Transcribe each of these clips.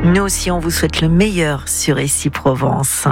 Nous aussi, on vous souhaite le meilleur sur Ici Provence.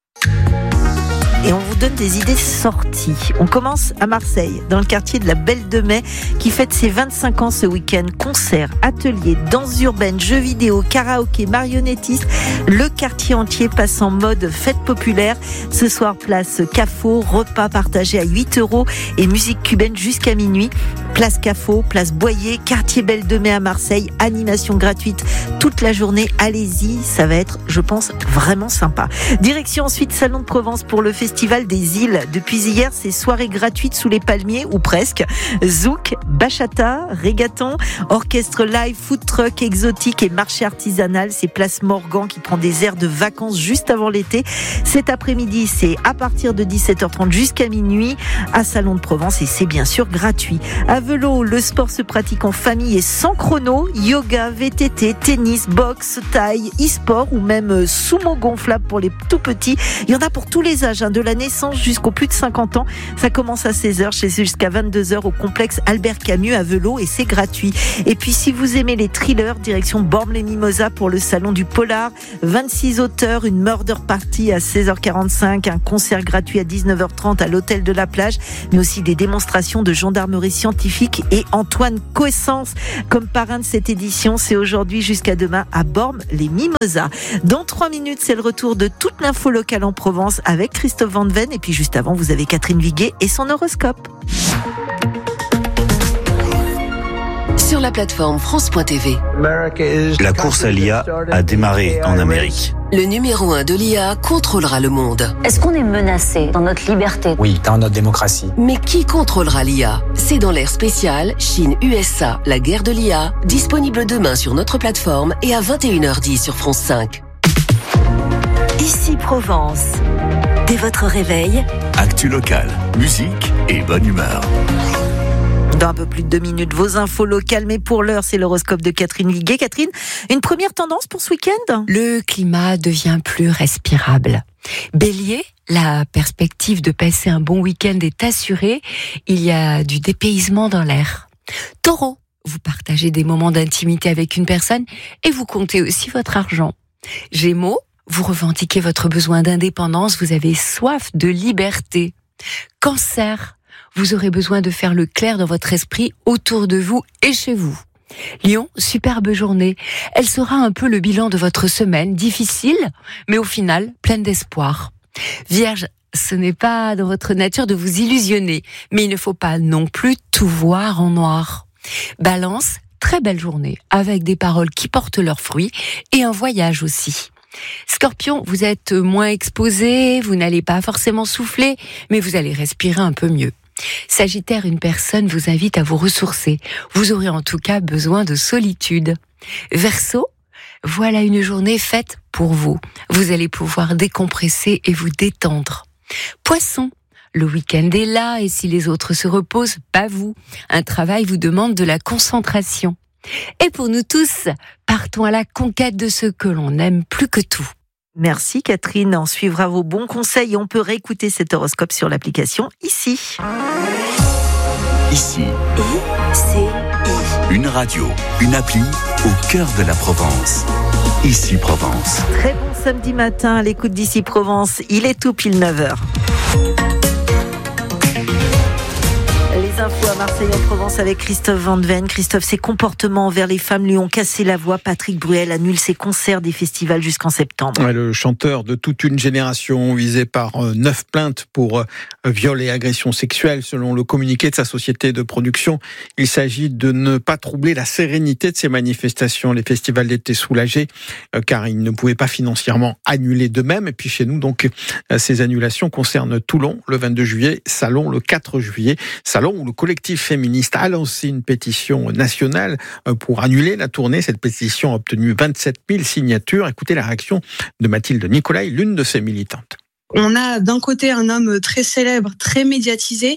Et on vous donne des idées sorties. On commence à Marseille, dans le quartier de la Belle de Mai, qui fête ses 25 ans ce week-end. Concerts, ateliers, danse urbaine, jeux vidéo, karaoké, marionnettistes. Le quartier entier passe en mode fête populaire. Ce soir, place Cafo, repas partagés à 8 € et musique cubaine jusqu'à minuit. Place Cafo, place Boyer, quartier Belle de Mai à Marseille. Animation gratuite toute la journée. Allez-y, ça va être, je pense, vraiment sympa. Direction ensuite Salon de Provence pour le Festival des îles. Depuis hier, c'est soirée gratuite sous les palmiers, ou presque. Zouk, bachata, reggaeton, orchestre live, food truck exotique et marché artisanal. C'est place Morgan qui prend des airs de vacances juste avant l'été. Cet après-midi, c'est à partir de 17h30 jusqu'à minuit à Salon de Provence et c'est bien sûr gratuit. À Velot, le sport se pratique en famille et sans chrono. Yoga, VTT, tennis, boxe, taille, e-sport ou même sumo gonflable pour les tout petits. Il y en a pour tous les âges, de la naissance jusqu'aux plus de 50 ans. Ça commence à 16h, jusqu'à 22h au complexe Albert Camus à Velot et c'est gratuit. Et puis si vous aimez les thrillers, direction Bormes-les-Mimosas pour le salon du polar. 26 auteurs, une murder party à 16h45, un concert gratuit à 19h30 à l'hôtel de la plage, mais aussi des démonstrations de gendarmerie scientifique et Antoine Coessens comme parrain de cette édition. C'est aujourd'hui jusqu'à demain à Bormes-les-Mimosas. Dans 3 minutes, c'est le retour de toute l'info locale en Provence avec Christophe Van Ven. Et puis juste avant, vous avez Catherine Viguet et son horoscope. Sur la plateforme France.tv. La course à l'IA a démarré en Amérique. Le numéro 1 de l'IA contrôlera le monde. Est-ce qu'on est menacé dans notre liberté ? Oui, dans notre démocratie. Mais qui contrôlera l'IA ? C'est dans l'ère spéciale Chine-USA, la guerre de l'IA, disponible demain sur notre plateforme et à 21h10 sur France 5. Ici Provence. Dès votre réveil, Actu locale, musique et bonne humeur. Dans un peu plus de 2 minutes, vos infos locales, mais pour l'heure, c'est l'horoscope de Catherine Viguet. Catherine, une première tendance pour ce week-end ? Le climat devient plus respirable. Bélier, la perspective de passer un bon week-end est assurée. Il y a du dépaysement dans l'air. Taureau, vous partagez des moments d'intimité avec une personne et vous comptez aussi votre argent. Gémeaux, vous revendiquez votre besoin d'indépendance, vous avez soif de liberté. Cancer, vous aurez besoin de faire le clair dans votre esprit autour de vous et chez vous. Lion, superbe journée. Elle sera un peu le bilan de votre semaine, difficile, mais au final, pleine d'espoir. Vierge, ce n'est pas dans votre nature de vous illusionner, mais il ne faut pas non plus tout voir en noir. Balance, très belle journée, avec des paroles qui portent leurs fruits et un voyage aussi. Scorpion, vous êtes moins exposé, vous n'allez pas forcément souffler, mais vous allez respirer un peu mieux. Sagittaire, une personne vous invite à vous ressourcer. Vous aurez en tout cas besoin de solitude. Verseau, voilà une journée faite pour vous. Vous allez pouvoir décompresser et vous détendre. Poisson, le week-end est là et si les autres se reposent, pas vous. Un travail vous demande de la concentration. Et pour nous tous, partons à la conquête de ce que l'on aime plus que tout. Merci Catherine, on suivra vos bons conseils et on peut réécouter cet horoscope sur l'application Ici. Ici, une radio, une appli au cœur de la Provence. Ici Provence. Très bon samedi matin à l'écoute d'Ici Provence, il est tout pile 9h. Les infos à Marseille en Provence avec Christophe Van Ven. Christophe, ses comportements envers les femmes lui ont cassé la voix. Patrick Bruel annule ses concerts des festivals jusqu'en septembre. Ouais, le chanteur de toute une génération visé par 9 plaintes pour viol et agression sexuelle selon le communiqué de sa société de production. Il s'agit de ne pas troubler la sérénité de ces manifestations. Les festivals étaient soulagés car ils ne pouvaient pas financièrement annuler d'eux-mêmes. Et puis chez nous, donc, ces annulations concernent Toulon le 22 juillet, Salon le 4 juillet. Salon où le collectif féministe a lancé une pétition nationale pour annuler la tournée. Cette pétition a obtenu 27 000 signatures. Écoutez la réaction de Mathilde Nicolai, l'une de ses militantes. On a d'un côté un homme très célèbre, très médiatisé,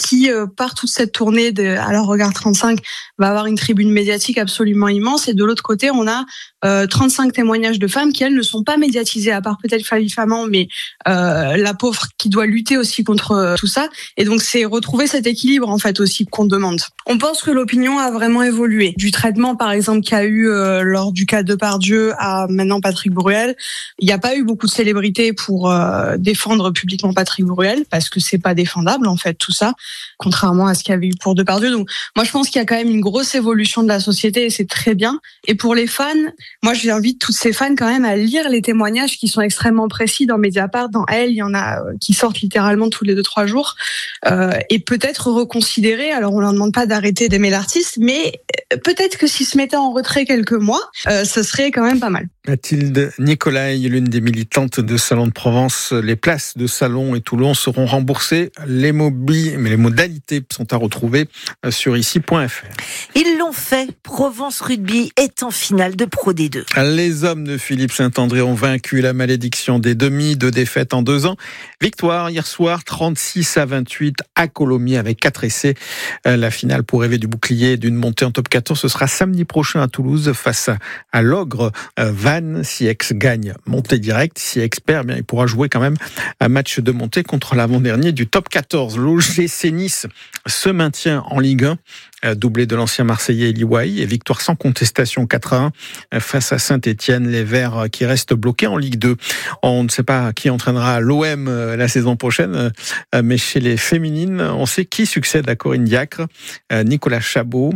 qui, par toute cette tournée à leur regard 35, va avoir une tribune médiatique absolument immense. Et de l'autre côté, on a 35 témoignages de femmes qui, elles, ne sont pas médiatisées, à part peut-être Flavie Flamand, mais la pauvre qui doit lutter aussi contre tout ça. Et donc, c'est retrouver cet équilibre, en fait, aussi qu'on demande. On pense que l'opinion a vraiment évolué. Du traitement, par exemple, qu'il y a eu lors du cas de Depardieu à maintenant Patrick Bruel, il n'y a pas eu beaucoup de célébrités pour défendre publiquement Patrick Bruel, parce que c'est pas défendable, en fait, tout ça, contrairement à ce qu'il y avait eu pour Depardieu. Donc, moi, je pense qu'il y a quand même une grosse évolution de la société et c'est très bien. Et pour les fans, moi, j'invite toutes ces fans quand même à lire les témoignages qui sont extrêmement précis dans Mediapart. Dans Elle, il y en a qui sortent littéralement tous les 2-3 jours. Et peut-être reconsidérer, alors on leur demande pas d'arrêter d'aimer l'artiste, mais peut-être que s'ils se mettaient en retrait quelques mois, ce serait quand même pas mal. Mathilde Nicolai, l'une des militantes de Salon de Provence, les places de Salon et Toulon seront remboursées. Les modalités sont à retrouver sur ici.fr. Ils l'ont fait. Provence Rugby est en finale de Pro D2. Les hommes de Philippe Saint-André ont vaincu la malédiction des demi, 2 défaites en 2 ans. Victoire hier soir, 36-28 à Colomiers avec 4 essais. La finale pour rêver du bouclier d'une montée en top 14, ce sera samedi prochain à Toulouse face à l'Ogre Vannes. Si Aix gagne, montée directe. Si Aix perd, bien, il pourra jouer quand même un match de montée contre l'avant-dernier du top 14. L'OGC Nice se maintient en Ligue 1, doublé de l'ancien Marseillais Eli Wahi et victoire sans contestation 4-1 face à Saint-Etienne. Les Verts qui restent bloqués en Ligue 2. On ne sait pas qui entraînera l'OM la saison prochaine, mais chez les féminines, on sait qui succède à Corinne Diacre. Nicolas Chabot,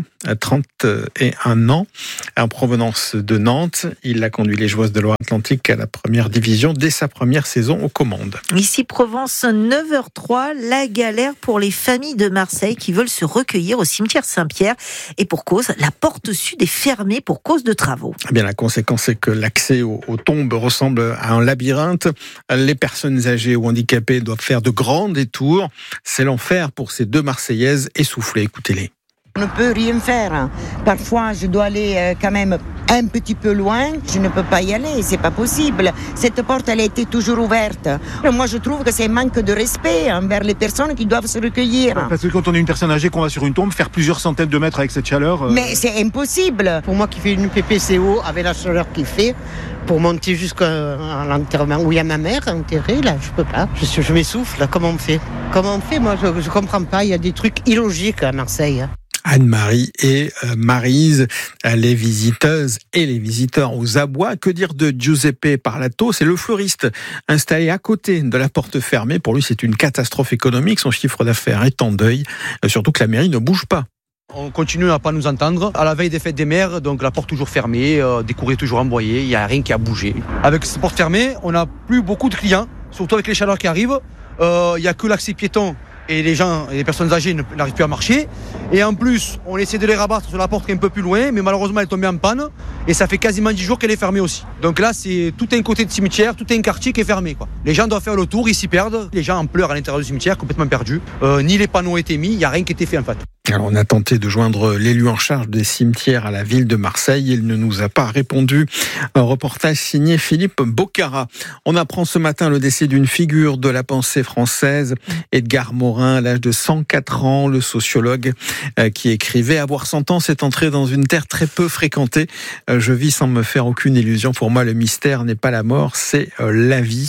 31 ans, en provenance de Nantes. Il a conduit les joueuses de Loire-Atlantique à la première division dès sa première saison aux commandes. Ici Provence, 9h03, la galère pour les familles de Marseille qui veulent se recueillir au cimetière Saint-Pierre. Et pour cause, la porte sud est fermée pour cause de travaux. Eh bien, la conséquence est que l'accès aux tombes ressemble à un labyrinthe. Les personnes âgées ou handicapées doivent faire de grands détours. C'est l'enfer pour ces 2 Marseillaises essoufflées. Écoutez-les. On ne peut rien faire. Parfois, je dois aller quand même un petit peu loin. Je ne peux pas y aller, c'est pas possible. Cette porte, elle a été toujours ouverte. Moi, je trouve que c'est un manque de respect envers les personnes qui doivent se recueillir. Parce que quand on est une personne âgée, qu'on va sur une tombe, faire plusieurs centaines de mètres avec cette chaleur... Mais c'est impossible. Pour moi qui fais une PPCO, avec la chaleur qu'il fait, pour monter jusqu'à l'enterrement où il y a ma mère enterrée, là, je peux pas. Je m'essouffle, là. Comment on fait Moi, je comprends pas. Il y a des trucs illogiques à Marseille. Anne-Marie et Maryse, les visiteuses et les visiteurs aux abois. Que dire de Giuseppe Parlato? C'est le fleuriste installé à côté de la porte fermée. Pour lui, c'est une catastrophe économique. Son chiffre d'affaires est en deuil, surtout que la mairie ne bouge pas. On continue à pas nous entendre. À la veille des fêtes des mères, donc la porte toujours fermée, des courriers toujours envoyés, il n'y a rien qui a bougé. Avec cette porte fermée, on n'a plus beaucoup de clients, surtout avec les chaleurs qui arrivent. Il n'y a que l'accès piéton. Et les gens, les personnes âgées n'arrivent plus à marcher. Et en plus, on essaie de les rabattre sur la porte qui est un peu plus loin, mais malheureusement elle est tombée en panne. Et ça fait quasiment 10 jours qu'elle est fermée aussi. Donc là, c'est tout un côté de cimetière, tout un quartier qui est fermé, quoi. Les gens doivent faire le tour, ils s'y perdent. Les gens en pleurent à l'intérieur du cimetière, complètement perdus. Ni les panneaux étaient mis, il n'y a rien qui était fait en fait. Alors on a tenté de joindre l'élu en charge des cimetières à la ville de Marseille. Il ne nous a pas répondu. Un reportage signé Philippe Bocara. On apprend ce matin le décès d'une figure de la pensée française, Edgar Morin, à l'âge de 104 ans. Le sociologue qui écrivait « Avoir 100 ans, c'est entrer dans une terre très peu fréquentée. Je vis sans me faire aucune illusion. Pour moi, le mystère n'est pas la mort, c'est la vie. »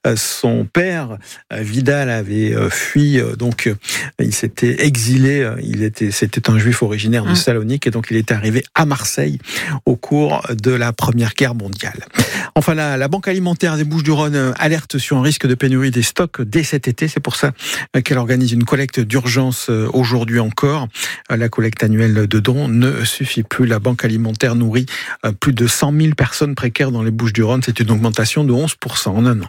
Son père, Vidal, avait fui, donc il s'était exilé. C'était un juif originaire de Salonique et donc il est arrivé à Marseille au cours de la Première Guerre mondiale. Enfin, la Banque alimentaire des Bouches-du-Rhône alerte sur un risque de pénurie des stocks dès cet été. C'est pour ça qu'elle organise une collecte d'urgence aujourd'hui encore. La collecte annuelle de dons ne suffit plus. La Banque alimentaire nourrit plus de 100 000 personnes précaires dans les Bouches-du-Rhône. C'est une augmentation de 11% en un an.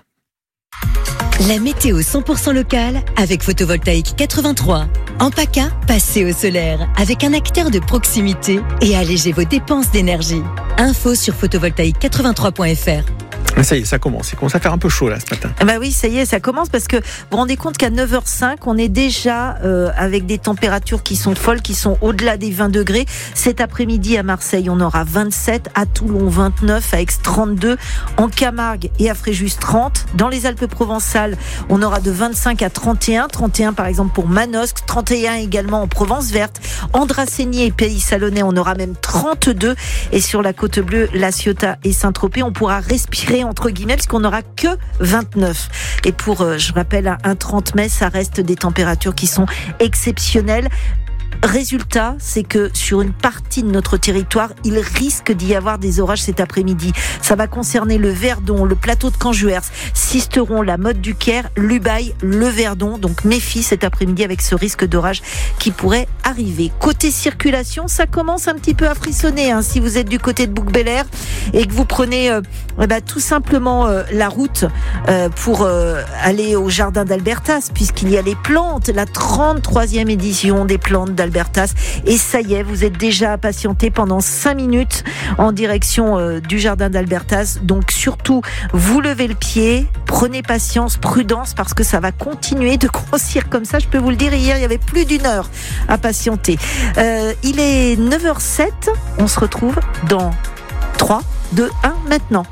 La météo 100% locale avec Photovoltaïque 83. En PACA, passez au solaire avec un acteur de proximité et allégez vos dépenses d'énergie. Info sur photovoltaïque83.fr. Ça y est, ça commence à faire un peu chaud là ce matin. Bah oui, ça y est, ça commence parce que vous vous rendez compte qu'à 9h05, on est déjà avec des températures qui sont folles, qui sont au-delà des 20 degrés. Cet après-midi à Marseille, on aura 27, à Toulon 29, à Aix 32, en Camargue et à Fréjus 30. Dans les Alpes-Provençales, on aura de 25 à 31 par exemple pour Manosque, 31 également en Provence verte, Andrasségnies et Pays Salonnais, on aura même 32, et sur la Côte Bleue, La Ciotat et Saint-Tropez, on pourra respirer entre guillemets parce qu'on n'aura que 29. Et pour, je rappelle, un 30 mai, ça reste des températures qui sont exceptionnelles. Résultat, c'est que sur une partie de notre territoire, il risque d'y avoir des orages cet après-midi. Ça va concerner le Verdon, le plateau de Canjuers, Sisteron, la Motte du Caire, l'Ubaye, le Verdon. Donc méfie cet après-midi avec ce risque d'orage qui pourrait arriver. Côté circulation, ça commence un petit peu à frissonner. Si vous êtes du côté de Bouc-Bel-Air et que vous prenez tout simplement la route pour aller au jardin d'Albertas, puisqu'il y a les plantes, la 33e édition des plantes d'Albertas. Et ça y est, vous êtes déjà patienté pendant 5 minutes en direction du jardin d'Albertas. Donc surtout, vous levez le pied, prenez patience, prudence, parce que ça va continuer de grossir comme ça. Je peux vous le dire, hier, il y avait plus d'1 heure à patienter. Il est 9h07, on se retrouve dans 3, 2, 1 maintenant.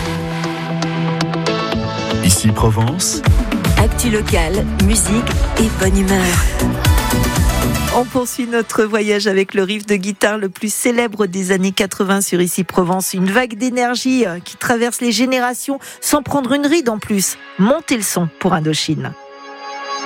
Ici Provence. Actu locale, musique et bonne humeur. On poursuit notre voyage avec le riff de guitare le plus célèbre des années 80 sur Ici Provence. Une vague d'énergie qui traverse les générations sans prendre une ride en plus. Montez le son pour Indochine.